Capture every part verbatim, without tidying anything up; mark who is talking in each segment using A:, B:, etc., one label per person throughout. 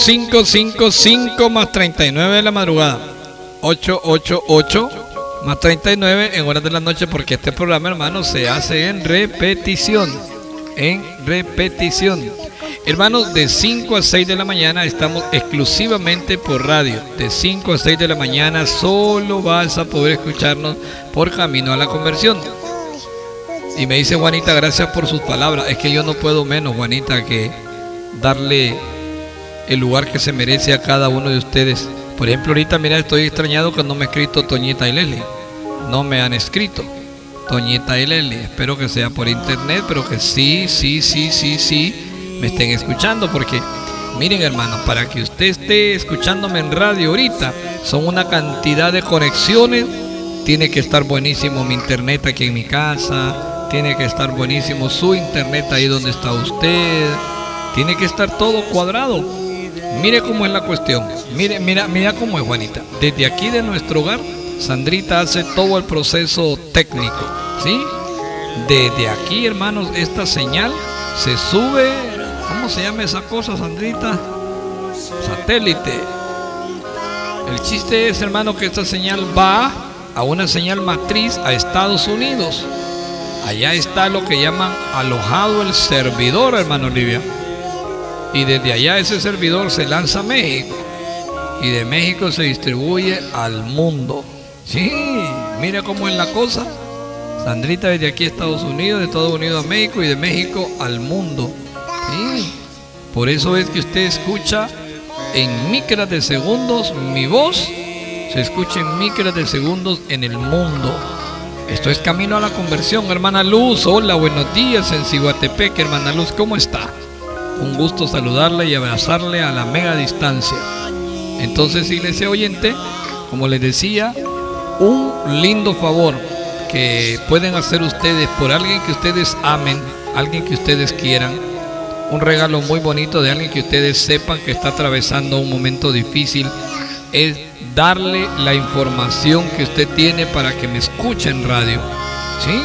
A: cinco cinco cinco más treinta y nueve de la madrugada. ocho ocho ocho más treinta y nueve en horas de la noche, porque este programa, hermanos, se hace en repetición. En repetición. Hermanos, de cinco a seis de la mañana estamos exclusivamente por radio. De cinco a seis de la mañana solo vas a poder escucharnos por Camino a la Conversión. Y me dice Juanita, gracias por sus palabras. Es que yo no puedo menos, Juanita, que darle el lugar que se merece a cada uno de ustedes. Por ejemplo, ahorita, mira, estoy extrañado que no me ha escrito Toñita y Leli. No me han escrito Toñita y Leli. Espero que sea por internet, pero que sí, sí, sí, sí, sí me estén escuchando, porque miren, hermanos, para que usted esté escuchándome en radio ahorita, son una cantidad de conexiones. Tiene que estar buenísimo mi internet aquí en mi casa, tiene que estar buenísimo su internet ahí donde está usted, tiene que estar todo cuadrado. Mire cómo es la cuestión, mire, mira, mira cómo es, Juanita. Desde aquí de nuestro hogar, Sandrita hace todo el proceso técnico, ¿sí? Desde aquí, hermanos, esta señal se sube. ¿Cómo se llama esa cosa, Sandrita? Satélite. El chiste es, hermano, que esta señal va a una señal matriz a Estados Unidos. Allá está lo que llaman alojado el servidor, hermano Olivia. Y desde allá ese servidor se lanza a México. Y de México se distribuye al mundo. Sí, mira cómo es la cosa. Sandrita desde aquí a Estados Unidos, de Estados Unidos a México y de México al mundo. Sí, por eso es que usted escucha en micras de segundos mi voz, se escucha en micras de segundos en el mundo. Esto es Camino a la Conversión, hermana Luz. Hola, buenos días en Ciguatepec, hermana Luz, ¿cómo está? Un gusto saludarle y abrazarle a la mega distancia. Entonces, iglesia oyente, como les decía, un lindo favor que pueden hacer ustedes por alguien que ustedes amen, alguien que ustedes quieran, un regalo muy bonito de alguien que ustedes sepan que está atravesando un momento difícil, es darle la información que usted tiene para que me escuche en radio. Sí,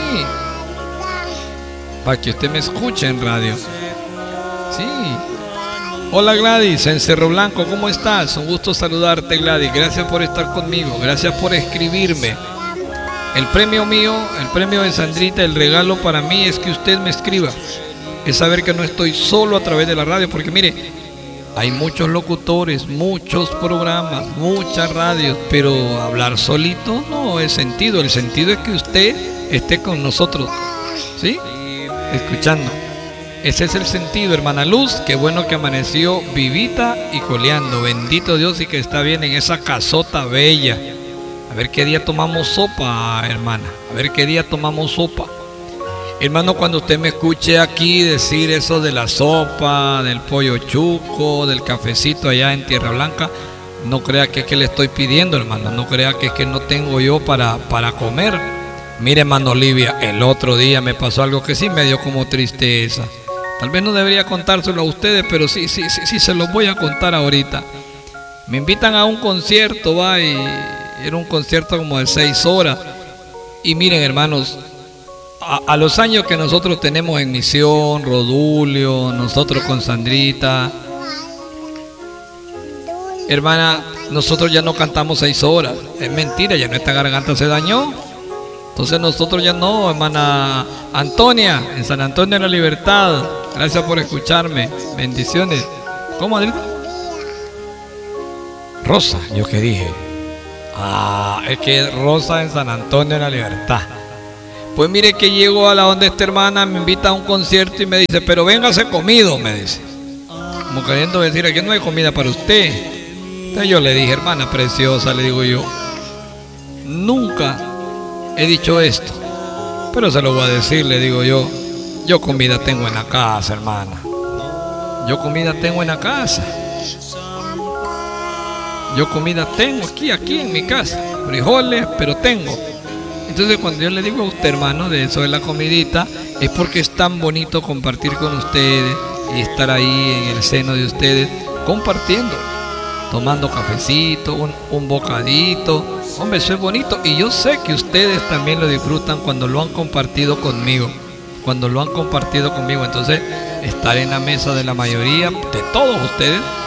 A: para que usted me escuche en radio. Sí. Hola Gladys, en Cerro Blanco, ¿cómo estás? Un gusto saludarte, Gladys. Gracias por estar conmigo, gracias por escribirme. El premio mío, el premio de Sandrita, el regalo para mí es que usted me escriba. Es saber que no estoy solo a través de la radio, porque mire, hay muchos locutores, muchos programas, muchas radios, pero hablar solito no es sentido. El sentido es que usted esté con nosotros, ¿sí? Escuchando. Ese es el sentido, hermana Luz. Qué bueno que amaneció vivita y coleando. Bendito Dios, y que está bien en esa casota bella. A ver qué día tomamos sopa, hermana. A ver qué día tomamos sopa. Hermano, cuando usted me escuche aquí decir eso de la sopa, del pollo chuco, del cafecito allá en Tierra Blanca, no crea que es que le estoy pidiendo, hermano. No crea que es que no tengo yo para, para comer. Mire, hermano Olivia, el otro día me pasó algo que sí me dio como tristeza. Tal vez no debería contárselo a ustedes, pero sí, sí, sí, sí se los voy a contar ahorita. Me invitan a un concierto, va, y era un concierto como de seis horas. Y miren, hermanos, a, a los años que nosotros tenemos en misión, Rodulio, nosotros con Sandrita, hermana, nosotros ya no cantamos seis horas. Es mentira, ya nuestra garganta se dañó. Entonces nosotros ya no, hermana Antonia, en San Antonio de la Libertad. Gracias por escucharme. Bendiciones. ¿Cómo, Adriana? Rosa, yo que dije. Ah, es que Rosa en San Antonio de la Libertad. Pues mire que llego a la donde esta hermana me invita a un concierto y me dice, pero véngase comido, me dice. Como queriendo decir, aquí no hay comida para usted. Entonces yo le dije, hermana preciosa, le digo yo, nunca he dicho esto, pero se lo voy a decir, le digo yo, yo comida tengo en la casa, hermana. Yo comida tengo en la casa. Yo comida tengo aquí, aquí en mi casa. Frijoles, pero tengo. Entonces cuando yo le digo a usted, hermano, de eso de la comidita, es porque es tan bonito compartir con ustedes y estar ahí en el seno de ustedes, compartiendo, tomando cafecito, un, un bocadito. Hombre, eso es bonito, y yo sé que ustedes también lo disfrutan cuando lo han compartido conmigo, cuando lo han compartido conmigo. Entonces, estar en la mesa de la mayoría, de todos ustedes,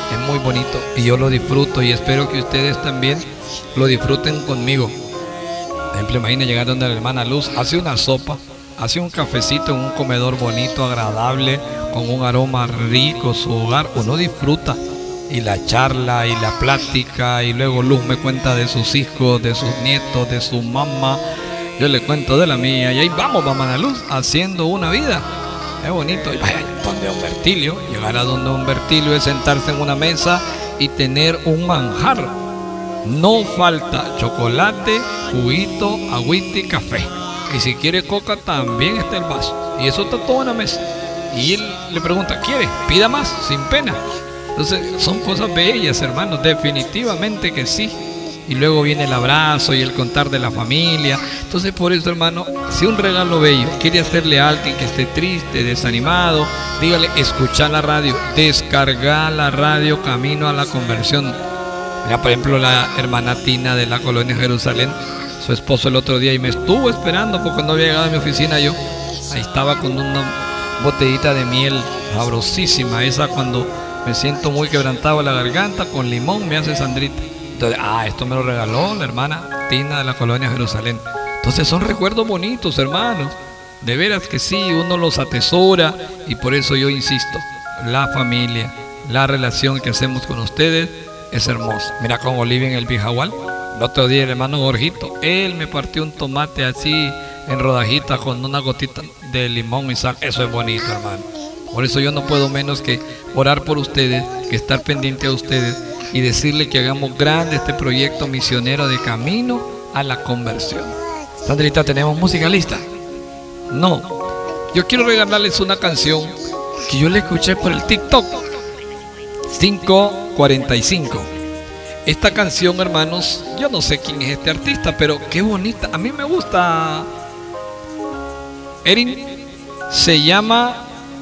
A: es muy bonito y yo lo disfruto y espero que ustedes también lo disfruten conmigo. Por ejemplo, imagina llegar donde la hermana Luz, hace una sopa, hace un cafecito en un comedor bonito, agradable, con un aroma rico, su hogar, uno disfruta. Y la charla y la plática, y luego Luz me cuenta de sus hijos, de sus nietos, de su mamá, yo le cuento de la mía, y ahí vamos, mamá Luz, haciendo una vida. Es bonito. Y vaya, donde don Bertilio, llegar a donde don Bertilio es sentarse en una mesa y tener un manjar. No falta chocolate, juguito, agüita y café. Y si quiere coca, también está el vaso. Y eso está todo en la mesa. Y él le pregunta, ¿quiere? Pida más, sin pena. Entonces, son cosas bellas, hermanos, definitivamente que sí. Y luego viene el abrazo y el contar de la familia. Entonces, por eso, hermano, si un regalo bello quiere hacerle a alguien que esté triste, desanimado, dígale, escucha la radio, descarga la radio Camino a la Conversión. Mira, por ejemplo, la hermana Tina de la colonia Jerusalén, su esposo el otro día, y me estuvo esperando porque no había llegado a mi oficina yo. Ahí estaba con una botellita de miel sabrosísima, esa cuando me siento muy quebrantado la garganta, con limón me hace Sandrita. Entonces, ah, esto me lo regaló la hermana Tina de la colonia Jerusalén. Entonces son recuerdos bonitos, hermanos. De veras que sí, uno los atesora. Y por eso yo insisto, la familia, la relación que hacemos con ustedes es hermosa. Mira con Olivia en el Bijahual. El otro día el hermano Jorgito, él me partió un tomate así en rodajitas con una gotita de limón y sal. Eso es bonito, hermano. Por eso yo no puedo menos que orar por ustedes, que estar pendiente a ustedes y decirle que hagamos grande este proyecto misionero de Camino a la Conversión. Sandrita, ¿tenemos música lista? No. Yo quiero regalarles una canción que yo le escuché por el TikTok. cinco cuarenta y cinco. Esta canción, hermanos, yo no sé quién es este artista, pero qué bonita. A mí me gusta. Erin, se llama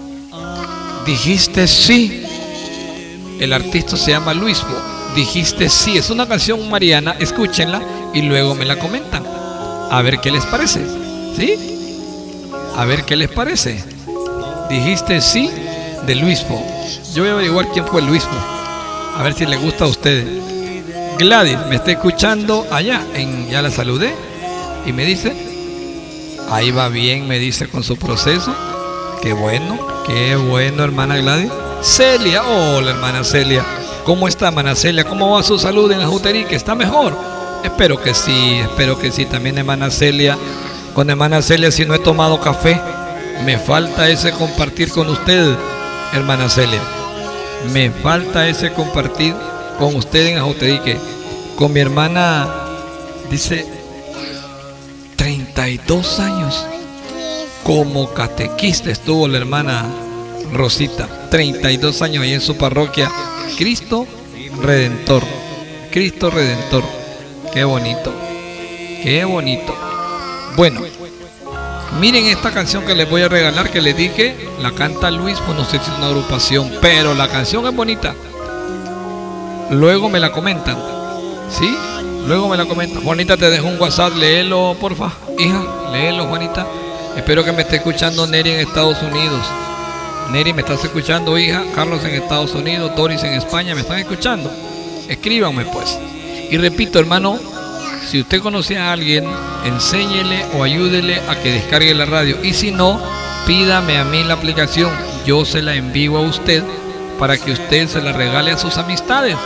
A: Dijiste Sí. El artista se llama Luisfo. Dijiste Sí. Es una canción mariana. Escúchenla y luego me la comentan. A ver qué les parece. ¿Sí? A ver qué les parece. Dijiste Sí, de Luisfo. Yo voy a averiguar quién fue Luisfo. A ver si le gusta a ustedes. Gladys me está escuchando allá. En, ya la saludé. Y me dice, ahí va bien, me dice, con su proceso. Qué bueno, qué bueno, hermana Gladys. Celia, hola hermana Celia. ¿Cómo está, hermana Celia? ¿Cómo va su salud en Ajuterique? ¿Está mejor? Espero que sí, espero que sí. También hermana Celia, con hermana Celia, si no he tomado café, me falta ese compartir con usted, hermana Celia. Me falta ese compartir con usted en Ajuterique. Con mi hermana, dice, treinta y dos años. Como catequista estuvo la hermana Rosita, treinta y dos años ahí en su parroquia. Cristo Redentor, Cristo Redentor. Qué bonito, qué bonito. Bueno, miren esta canción que les voy a regalar, que les dije, la canta Luis, pues no sé si es una agrupación, pero la canción es bonita. Luego me la comentan, ¿sí? Luego me la comentan. Juanita, te dejo un WhatsApp, léelo, porfa, hija, léelo, Juanita. Espero que me esté escuchando Neri en Estados Unidos. Neri, ¿me estás escuchando, hija? Carlos en Estados Unidos, Doris en España, ¿me están escuchando? Escríbanme, pues. Y repito, hermano, si usted conoce a alguien, enséñele o ayúdele a que descargue la radio. Y si no, pídame a mí la aplicación. Yo se la envío a usted para que usted se la regale a sus amistades.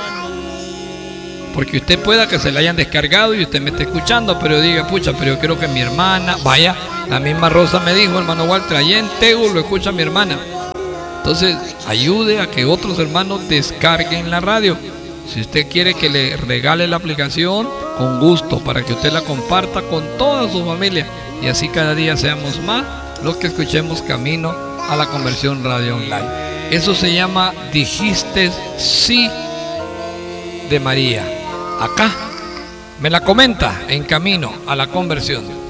A: Porque usted pueda que se la hayan descargado y usted me esté escuchando, pero diga, pucha, pero yo quiero que mi hermana, vaya, la misma Rosa me dijo, hermano Walter, allá en Tegu lo escucha mi hermana. Entonces, ayude a que otros hermanos descarguen la radio. Si usted quiere que le regale la aplicación, con gusto, para que usted la comparta con toda su familia. Y así cada día seamos más los que escuchemos Camino a la Conversión Radio Online. Eso se llama Dijiste Sí, de María. Acá me la comenta en Camino a la Conversión.